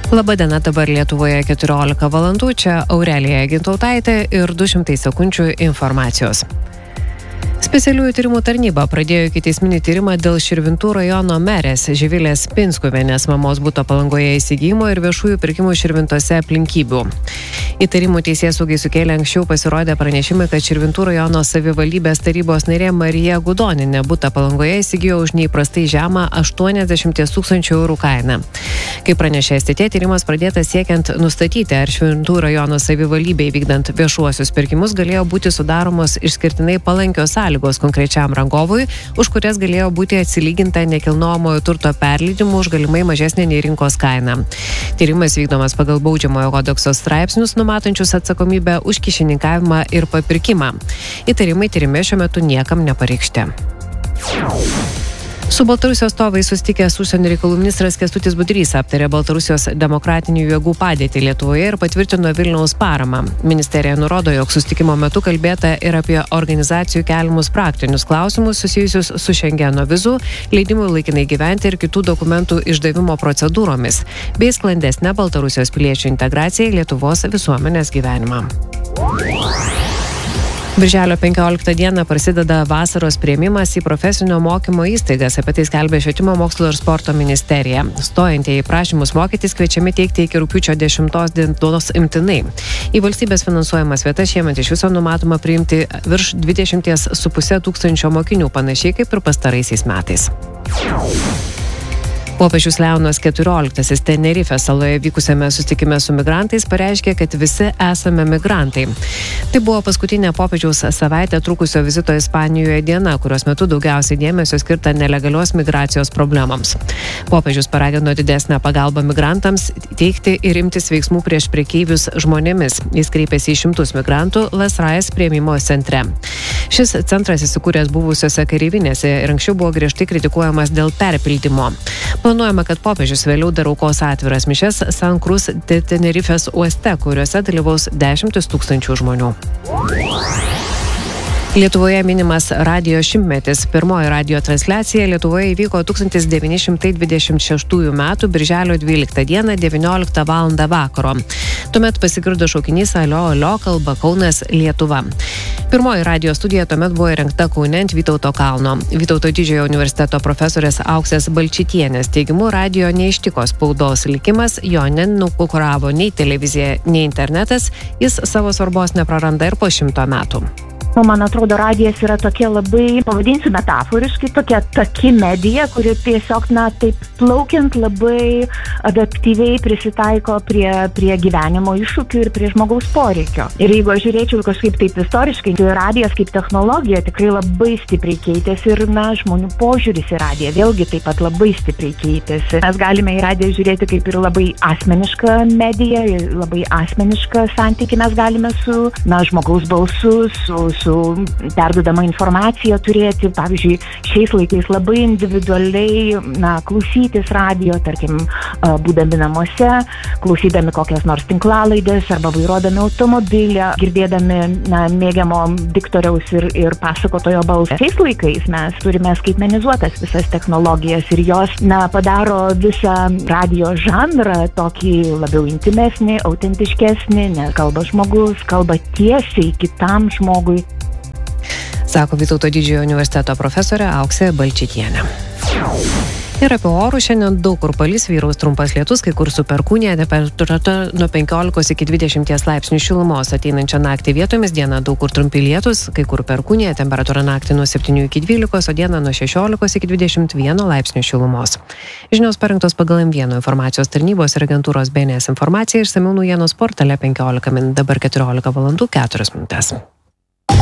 Labadiena, dabar Lietuvoje 14 valandų, čia Aurelija Gintautaitė ir 200 sekundžių informacijos. Specialiųjų tyrimų tarnyba pradėjo ikiteisminį tyrimą dėl Širvintų rajono merės Živilės Pinskuvienės mamos buto Palangoje įsigijimo ir viešųjų pirkimų Širvintose aplinkybių. Įtarimų teisėsaugai sukėlė anksčiau pasirodę pranešimai, kad Širvintų rajono savivaldybės tarybos narė Marija Gudoninė butą Palangoje įsigijo už neįprastai žemą 80 000 eurų kainą. Kaip pranešė STT, tyrimas pradėtas siekiant nustatyti, ar Širvintų rajono savivaldybei vykdant viešuosius pirkimus galėjo būti sudaromos išskirtinai palankios sąlygos konkrečiam rangovui, už kurias galėjo būti atsilyginta nekilnojamojo turto perleidimu už galimai mažesnę nei rinkos kainą. Tyrimas vykdomas pagal baudžiamojo kodekso straipsnius numatančius atsakomybę už kyšininkavimą ir papirkimą. Įtarimai tyrime šiuo metu niekam nepareikšti. Su Baltarusijos atstovais susitikęs užsienio reikalų ministras Kęstutis Budrys aptarė Baltarusijos demokratinių jėgų padėtį Lietuvoje ir patvirtino Vilniaus paramą. Ministerija nurodo, jog susitikimo metu kalbėta ir apie organizacijų keliamus praktinius klausimus susijusius su Šengeno vizų, leidimų laikinai gyventi ir kitų dokumentų išdavimo procedūromis, bei sklandesnę Baltarusijos piliečių integraciją į Lietuvos visuomenės gyvenimą. Birželio 15 dieną prasideda vasaros priėmimas į profesinio mokymo įstaigas, apie tai skelbia Švietimo mokslo ir sporto ministerija. Stojantieji prašymus mokytis kviečiami teikti iki rugpjūčio 10 dienos imtinai. Į valstybės finansuojamas vietas šiemet iš viso numatoma priimti virš 20,5 tūkstančio mokinių, panašiai kaip ir pastaraisiais metais. Popiežius Leonas XIV Tenerifės saloje vykusiame susitikime su migrantais pareiškė, kad visi esame migrantai. Tai buvo paskutinė popiežiaus savaitę trukusio vizito Ispanijoje diena, kurios metu daugiausiai dėmesio skirta nelegalios migracijos problemams. Popiežius paragino didesnę pagalbą migrantams teikti ir imtis veiksmų prieš prekeivius žmonėmis. Jis kreipėsi į šimtus migrantų Las Rajas priėmimo centre. Šis centras įsikūręs buvusiose kareivinėse ir anksčiau buvo griežtai kritikuojamas dėl perpildymo. Planuojama, kad popiežius vėliau dar aukos atviras mišias San Cruz de Tenerifės uoste, kuriuose dalyvaus 10 000 žmonių. Lietuvoje minimas radijo šimtmetis. Pirmoji radijo transliacija Lietuvoje įvyko 1926 metų birželio 12 dieną 19 val. Vakaro. Tuomet pasigirdo šaukinys alio, alio, kalba Kaunas, Lietuva. Pirmoji radijo studija tuomet buvo įrengta Kaune ant Vytauto kalno. Vytauto didžiojo universiteto profesorės Auksės Balčytienės teigimu radijo neištiko spaudos likimas, jo nenukonkuravo nei televizija, nei internetas, jis savo svarbos nepraranda ir po 100 metų. Man atrodo, radijas yra tokia labai, pavadinsiu metaforiškai, tokia taki medija, kuri tiesiog, taip plaukiant labai adaptyviai prisitaiko prie gyvenimo iššūkių ir prie žmogaus poreikio. Ir jeigu aš žiūrėčiau kažkaip taip istoriškai, tai radijas kaip technologija tikrai labai stipriai keitėsi ir, žmonių požiūris į radiją vėlgi taip pat labai stipriai keitėsi. Mes galime į radiją žiūrėti kaip ir labai asmenišką mediją, labai asmenišką santykį mes galime su, žmogaus balsu, su perdodama informaciją turėti, pavyzdžiui, šiais laikais labai individualiai, klausytis radijo, tarkim, būdami namuose, klausydami kokias nors tinklalaidės arba vairuodami automobilį, girdėdami, mėgiamo diktoriaus ir pasakotojo balsą. Šiais laikais mes turime skaitmenizuotas visas technologijas ir jos, padaro visą radijo žanrą tokį labiau intimesnį, autentiškesnį, nes kalba žmogus, kalba tiesiai kitam žmogui. Sako Vytauto didžiojo universiteto profesorė Auksė Balčytienė. Ir apie orų šiandien daug kur palis, vyraus trumpas lietus, kai kur su perkūnija, temperatūra nuo 15 iki 20 laipsnių šilumos. Ateinančią naktį vietomis dieną daug kur trumpi lietus, kai kur perkūnija, temperatūra naktį nuo 7 iki 12, o dieną nuo 16 iki 21 laipsnių šilumos. Žinios parengtos pagal M1 informacijos tarnybos ir agentūros BNS informacija, išsamiau naujienos portale 15 min. Dabar 14 valandų 4 minutės.